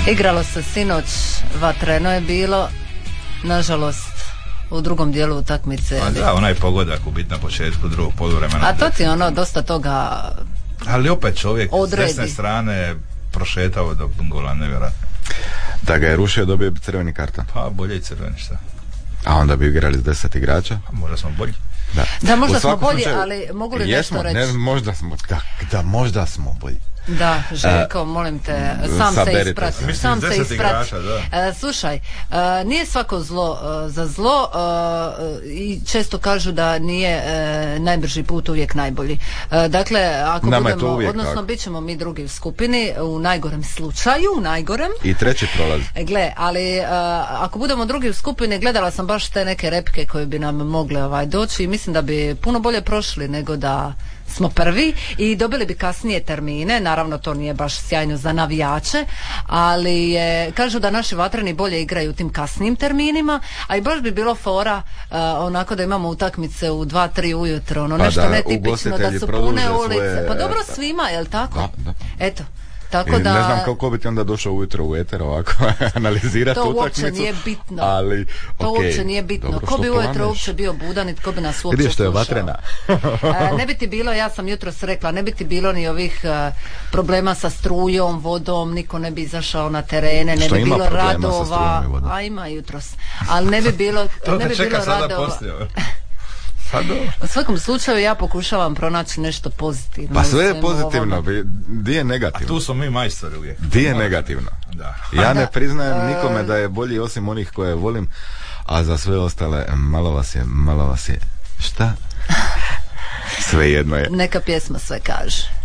Igralo se sinoć, vatreno je bilo, nažalost u drugom dijelu utakmice. Pa da, onaj pogodak u biti na početku drugog poluvremena. A to ti dosta toga ali opet čovjek odredi. S desne strane prošetao do gola, nevjerojatno. Da ga je rušio, dobio bi crveni karton. Pa bolje i crveni, šta? A onda bi igrali s 10 igrača? A možda smo bolji. Da, možda smo bolji, ali mogu li nešto reći? Ne, možda smo, možda smo bolji. Da, Željko, molim te, sam se isprati. Sam se isprati. Slušaj, nije svako zlo za zlo i često kažu da nije najbrži put uvijek najbolji. Dakle, ako nama budemo, odnosno tako. Bit ćemo mi drugi u skupini, u najgorem slučaju, I treći prolaz. Gle, ali ako budemo drugi u skupini, gledala sam baš te neke repke koje bi nam mogle doći i mislim da bi puno bolje prošli nego da smo prvi i dobili bi kasnije termine, naravno to nije baš sjajno za navijače, ali kažu da naši vatreni bolje igraju u tim kasnijim terminima, a i baš bi bilo fora onako da imamo utakmice u 2-3 ujutro, nešto netipično, da su pune ulice, pa dobro svima, jel tako? Da. Eto. Tako da, ne znam kako bi ti onda došao ujutro u eter ovako analizirati utakmicu. To uopće nije bitno. Ali, to uopće nije bitno. Dobro, ko bi ujutro uopće bio budan i tko bi nas uopće slušao? Što je vatrena. Ne bi ti bilo, ja sam jutros rekla, ne bi ti bilo ni ovih problema sa strujom, vodom, niko ne bi izašao na terene, ne bi bilo radova. A ima jutros. Ali ne bi bilo radova. U svakom slučaju ja pokušavam pronaći nešto pozitivno. Pa sve je pozitivno, di je negativno? A tu smo mi majstori uvijek. Di je negativno? Da. Ja ne priznajem nikome da je bolji osim onih koje volim, a za sve ostale malo vas je, šta? Sve jedno je. Neka pjesma sve kaže.